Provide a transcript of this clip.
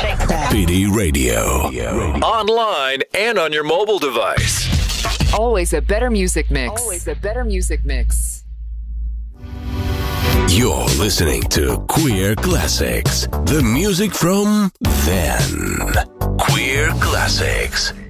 PD Radio. Online and on your mobile device. Always a better music mix. Always a better music mix. You're listening to Queer Classics. The music from then. Queer Classics.